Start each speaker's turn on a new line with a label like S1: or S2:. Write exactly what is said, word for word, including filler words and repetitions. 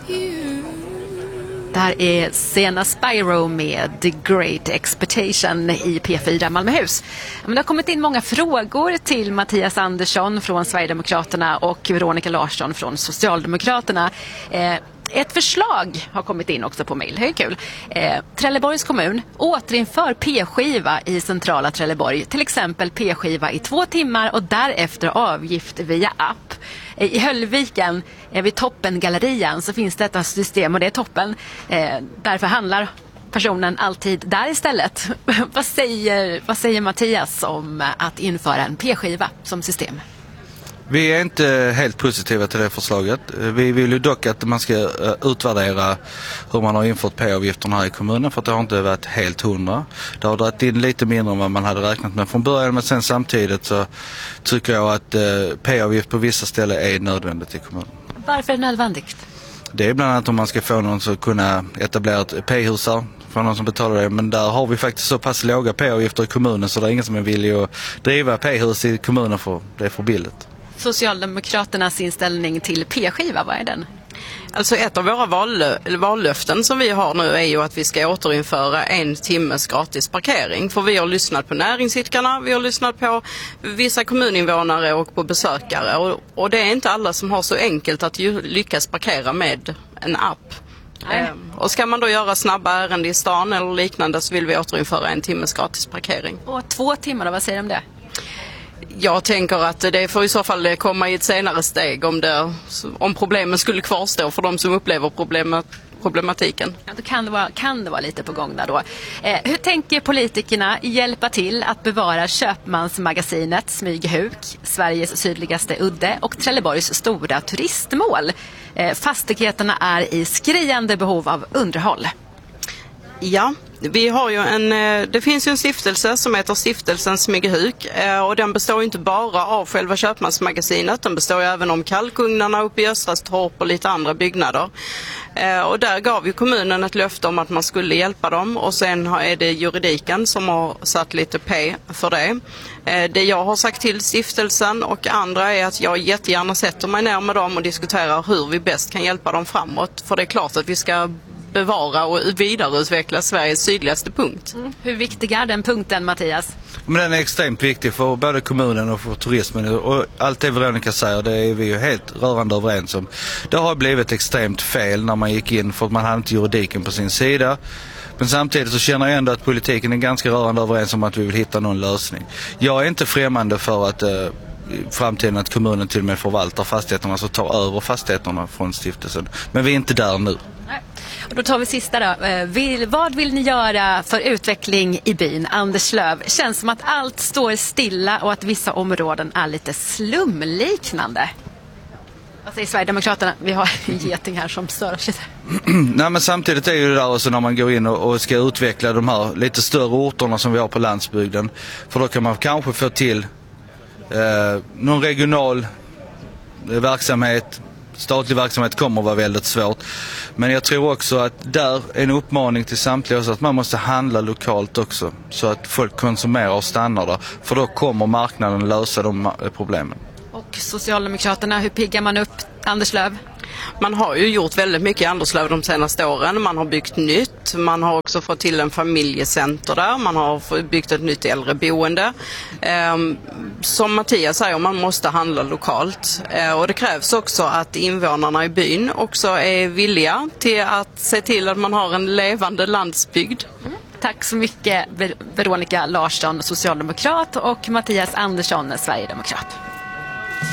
S1: Det här är Sena Spyro med The Great Expectation i P fyra Malmöhus. Men det har kommit in många frågor till Mattias Andersson från Sverigedemokraterna och Veronica Larsson från Socialdemokraterna. Eh, Ett förslag har kommit in också på mejl. Det är kul. Eh, Trelleborgs kommun återinför P-skiva i centrala Trelleborg. Till exempel P-skiva i två timmar och därefter avgift via app. Eh, I Höllviken, eh, vid Toppen-gallerian, så finns det ett system och det är toppen. Eh, därför handlar personen alltid där istället. vad, säger, vad säger Mattias om att införa en P-skiva som system?
S2: Vi är inte helt positiva till det förslaget. Vi vill ju dock att man ska utvärdera hur man har infört P-avgifterna här i kommunen, för att det har inte varit helt hundra. Det har dragit in lite mindre än vad man hade räknat med från början, men sen samtidigt så tycker jag att P-avgift på vissa ställen är nödvändigt i kommunen.
S1: Varför är det nödvändigt?
S2: Det är bland annat om man ska få någon som kunna etablera ett P-hus här för någon som betalar det, men där har vi faktiskt så pass låga P-avgifter i kommunen så det är ingen som är villig att driva P-hus i kommunen för det är för billigt.
S1: Socialdemokraternas inställning till P-skiva, vad är den?
S3: Alltså ett av våra vallö- vallöften som vi har nu är ju att vi ska återinföra en timmes gratis parkering. För vi har lyssnat på näringsidkarna, vi har lyssnat på vissa kommuninvånare och på besökare. Och, och det är inte alla som har så enkelt att ju lyckas parkera med en app. Ehm, och ska man då göra snabba ärenden i stan eller liknande så vill vi återinföra en timmes gratis parkering.
S1: Och två timmar då, vad säger du om det?
S3: Jag tänker att det får i så fall komma i ett senare steg om, det, om problemen skulle kvarstå för de som upplever problemet, problematiken.
S1: Ja, då kan det vara, kan det vara lite på gång där då. Eh, hur tänker politikerna hjälpa till att bevara Köpmansmagasinet Smygehuk, Sveriges sydligaste udde och Trelleborgs stora turistmål? Eh, fastigheterna är i skriande behov av underhåll.
S3: Ja, vi har ju en, det finns ju en stiftelse som heter Stiftelsen Smygehuk och den består inte bara av själva Köpmansmagasinet, den består ju även om kalkugnarna uppe i Östrastorp och lite andra byggnader. Och där gav ju kommunen ett löfte om att man skulle hjälpa dem och sen är det juridiken som har satt lite P för det. Det jag har sagt till stiftelsen och andra är att jag jättegärna sätter mig ner med dem och diskuterar hur vi bäst kan hjälpa dem framåt, för det är klart att vi ska bevara och vidareutveckla Sveriges sydligaste punkt.
S1: Mm. Hur viktig är den punkten, Mattias?
S2: Men den är extremt viktig för både kommunen och för turismen. Och allt det Veronica säger, det är vi ju helt rörande överens om. Det har blivit extremt fel när man gick in för att man hade inte juridiken på sin sida. Men samtidigt så känner jag ändå att politiken är ganska rörande överens om att vi vill hitta någon lösning. Jag är inte främmande för att eh, i framtiden att kommunen till och med förvaltar fastigheterna, så tar över fastigheterna från stiftelsen. Men vi är inte där nu.
S1: Nej. Och då tar vi sista då. Vill, vad vill ni göra för utveckling i byn? Anders Löv, känns som att allt står stilla och att vissa områden är lite slumliknande. Vad säger Sverigedemokraterna? Vi har en geting här som stör sig.
S2: Nej, men samtidigt är ju det där också när man går in och, och ska utveckla de här lite större orterna som vi har på landsbygden. För då kan man kanske få till eh, någon regional eh, verksamhet. Statlig verksamhet kommer att vara väldigt svårt. Men jag tror också att där är en uppmaning till samtliga så att man måste handla lokalt också. Så att folk konsumerar och stannar där. För då kommer marknaden lösa de problemen.
S1: Och Socialdemokraterna, hur piggar man upp Anders Löv?
S3: Man har ju gjort väldigt mycket i Anderslöv de senaste åren. Man har byggt nytt. Man har också fått till en familjecenter där. Man har byggt ett nytt äldreboende. Ehm, som Mattias säger, man måste handla lokalt. Ehm, och det krävs också att invånarna i byn också är villiga till att se till att man har en levande landsbygd.
S1: Mm. Tack så mycket Veronica Larsson, socialdemokrat, och Mattias Andersson, sverigedemokrat.